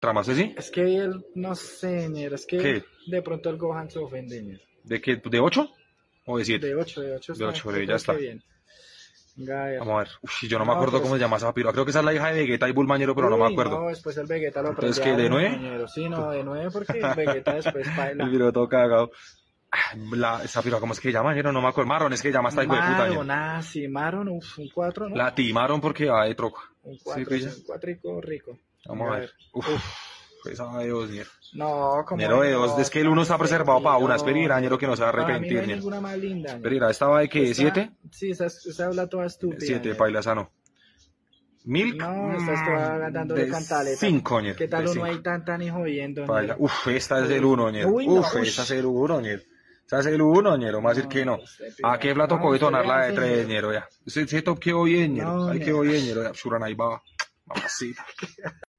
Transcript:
¿Tramaste sí? Es que él, no sé, ñero, es que ¿Qué? de pronto el Gohan se ofende, ñero. ¿De qué? ¿De 8 o de 7? De 8 De está, 8, yo ya creo está. que bien. Venga, a ver. Vamos a ver. Uf, yo no me No, acuerdo pero cómo se llama esa piroa. Creo que esa es la hija de Vegeta y Bulmañero, pero no me uy, acuerdo. no, después el Vegeta lo Entonces, aprende ¿qué? a ¿De uno, 9? ñero. Sí, no, de 9 porque el Vegeta después El baila. piro todo cagado. Esa piroa, ¿cómo es que se llama? Ñero? No me acuerdo. Marron, es que llama esta hijo de puta, ñero. Maron, ah, sí, Maron, uf, un 4, ¿no? La timaron porque va de troca. Un ¿Sí, 4, sí, pilla? un 4 rico. Vamos Venga, a ver. Uf, esa de 2, ñero. No, como Ñero de 2, es que el 1 está preservado para una. Espera, ñero, que no se va a Para mí no arrepentir, hay ñero. ninguna más linda. Espera, ¿estaba de qué? Esta- ¿7? Sí, esa habla toda estúpida. 7, ñero. paila sano. Milk, No, esta toda dándole de cantaleta. 5, ñero. ¿Qué tal de uno 5. ahí tan ni jodiendo, Paila. ñero? Uf, esta es el 1, ñero. Uy, no, Uf, uy. esa es el 1, ñero. Esa es el 1, ñero. Más decir que no. ¿A qué plato No, tocó usted detonar le la de hace, 3, ñero. ñero? Ya. Ese top quedó bien, ñero. No, Ahí ñero. quedó bien, ñero. Ya, Suran ahí va. Mamacita.